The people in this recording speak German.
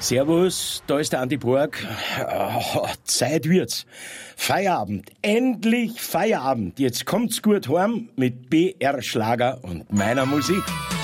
Servus, da ist der Andi Borg. Zeit wird's. Feierabend. Endlich Feierabend. Jetzt kommt's gut heim mit BR Schlager und meiner Musik.